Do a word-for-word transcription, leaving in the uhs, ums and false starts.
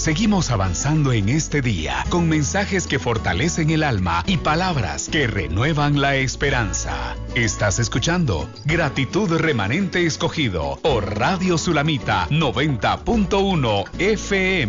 seguimos avanzando en este día con mensajes que fortalecen el alma y palabras que renuevan la esperanza. Estás escuchando Gratitud Remanente Escogido por Radio Sulamita noventa punto uno F M.